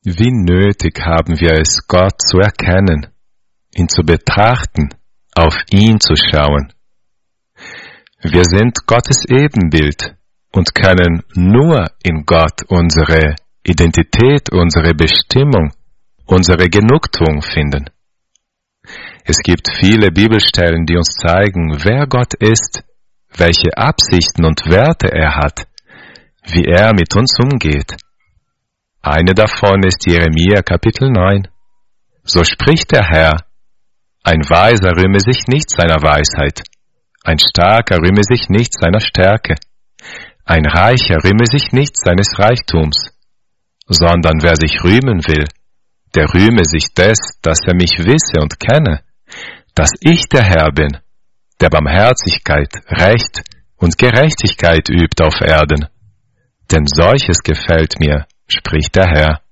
Wie nötig haben wir es, Gott zu erkennen, ihn zu betrachten, auf ihn zu schauen. Wir sind Gottes Ebenbild und können nur in Gott unsere Identität, unsere Bestimmung, unsere Genugtuung finden. Es gibt viele Bibelstellen, die uns zeigen, wer Gott ist, welche Absichten und Werte er hat, wie er mit uns umgeht. Eine davon ist Jeremia Kapitel 9. So spricht der Herr: Ein Weiser rühme sich nicht seiner Weisheit, ein Starker rühme sich nicht seiner Stärke, ein Reicher rühme sich nicht seines Reichtums, sondern wer sich rühmen will, der rühme sich des, dass er mich wisse und kenne, dass ich der Herr bin, der Barmherzigkeit, Recht und Gerechtigkeit übt auf Erden. Denn solches gefällt mir, spricht der Herr.